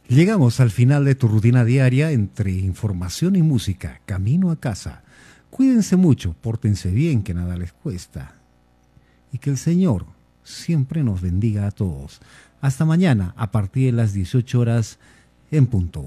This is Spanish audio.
Llegamos al final de tu rutina diaria entre información y música, camino a casa. Cuídense mucho, pórtense bien, que nada les cuesta. Y que el Señor siempre nos bendiga a todos. Hasta mañana, a partir de las 18 horas en punto.